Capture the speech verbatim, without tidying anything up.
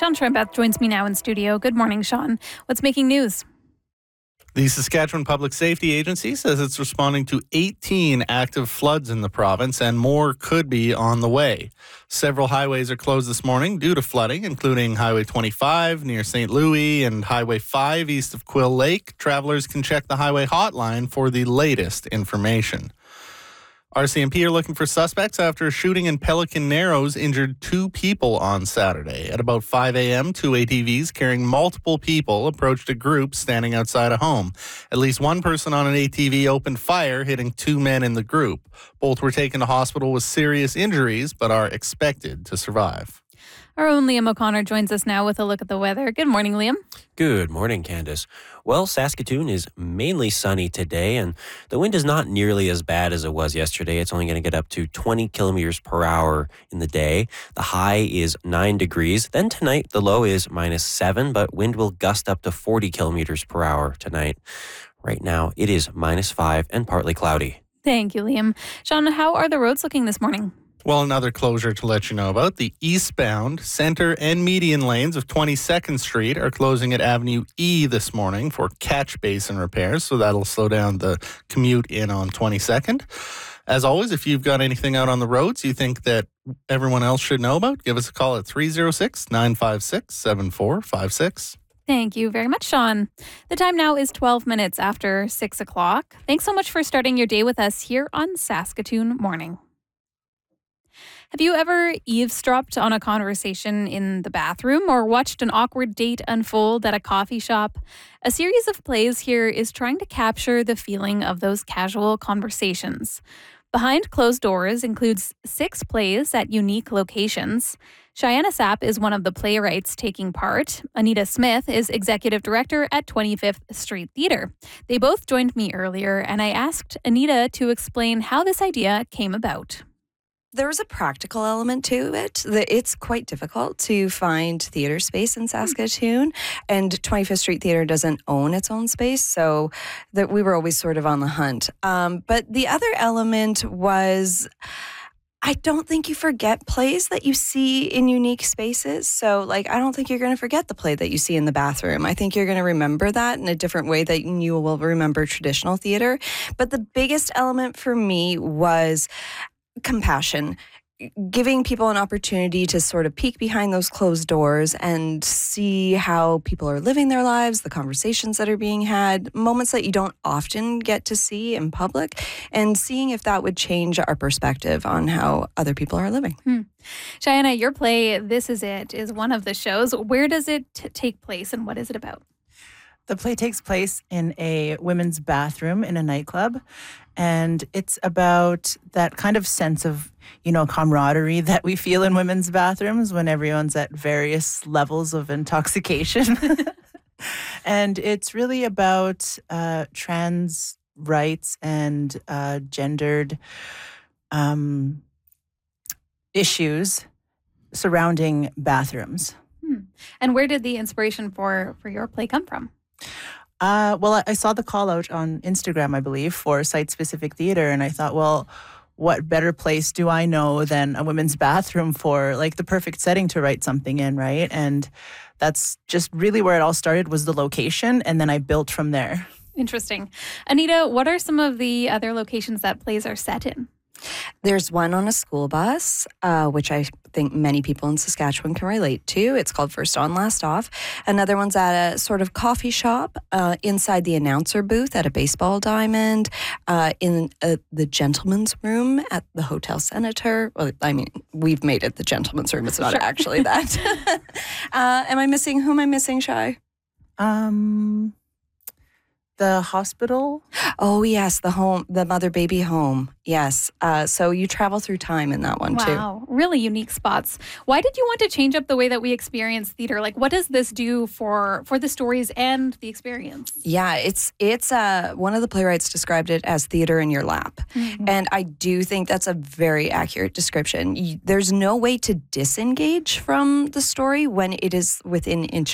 Sean Schreimbeth joins me now in studio. Good morning, Sean. What's making news? The Saskatchewan Public Safety Agency says it's responding to eighteen active floods in the province, and more could be on the way. Several highways are closed this morning due to flooding, including Highway twenty-five near Saint Louis and Highway five east of Quill Lake. Travelers can check the highway hotline for the latest information. R C M P are looking for suspects after a shooting in Pelican Narrows injured two people on Saturday. At about five a.m., two A T Vs carrying multiple people approached a group standing outside a home. At least one person on an A T V opened fire, hitting two men in the group. Both were taken to hospital with serious injuries, but are expected to survive. Our own Liam O'Connor joins us now with a look at the weather. Good morning, Liam. Good morning, Candace. Well, Saskatoon is mainly sunny today, and the wind is not nearly as bad as it was yesterday. It's only going to get up to twenty kilometers per hour in the day. The high is nine degrees. Then tonight, the low is minus seven, but wind will gust up to forty kilometers per hour tonight. Right now, it is minus five and partly cloudy. Thank you, Liam. Sean, how are the roads looking this morning? Well, another closure to let you know about. The eastbound, center, and median lanes of twenty-second Street are closing at Avenue E this morning for catch basin repairs, so that'll slow down the commute in on twenty-second. As always, if you've got anything out on the roads you think that everyone else should know about, give us a call at three oh six, nine five six, seven four five six. Thank you very much, Sean. The time now is twelve minutes after six o'clock. Thanks so much for starting your day with us here on Saskatoon Morning. Have you ever eavesdropped on a conversation in the bathroom or watched an awkward date unfold at a coffee shop? A series of plays here is trying to capture the feeling of those casual conversations. Behind Closed Doors includes six plays at unique locations. Cheyenne Sapp is one of the playwrights taking part. Anita Smith is executive director at twenty-fifth Street Theatre. They both joined me earlier, and I asked Anita to explain how this idea came about. There's a practical element to it. It's quite difficult to find theater space in Saskatoon, and twenty-fifth Street Theatre doesn't own its own space, so that we were always sort of on the hunt. Um, but the other element was, I don't think you forget plays that you see in unique spaces. So, like, I don't think you're going to forget the play that you see in the bathroom. I think you're going to remember that in a different way that you will remember traditional theater. But the biggest element for me was compassion, giving people an opportunity to sort of peek behind those closed doors and see how people are living their lives, the conversations that are being had, moments that you don't often get to see in public, and seeing if that would change our perspective on how other people are living. Hmm. Cheyenne, your play, This Is It, is one of the shows. Where does it t- take place and what is it about? The play takes place in a women's bathroom in a nightclub, and it's about that kind of sense of, you know, camaraderie that we feel in women's bathrooms when everyone's at various levels of intoxication. And it's really about uh, trans rights and uh, gendered um, issues surrounding bathrooms. Hmm. And where did the inspiration for, for your play come from? Uh, well, I, I saw the call out on Instagram, I believe, for site-specific theater, and I thought, well, what better place do I know than a women's bathroom for, like, the perfect setting to write something in, right? And that's just really where it all started, was the location, and then I built from there. Interesting. Anita, what are some of the other locations that plays are set in? There's one on a school bus, uh, which I think many people in Saskatchewan can relate to. It's called First On, Last Off. Another one's at a sort of coffee shop uh, inside the announcer booth at a baseball diamond, uh, in uh, the gentleman's room at the Hotel Senator. Well, I mean, we've made it the gentleman's room. It's not sure. actually that. uh, am I missing? Who am I missing, Shai? Um... The hospital? Oh, yes, the home, the mother-baby home. Yes. Uh, so you travel through time in that one, wow. too. Wow, really unique spots. Why did you want to change up the way that we experience theater? Like, what does this do for for the stories and the experience? Yeah, it's it's uh, one of the playwrights described it as theater in your lap. Mm-hmm. And I do think that's a very accurate description. You, there's no way to disengage from the story when it is within inch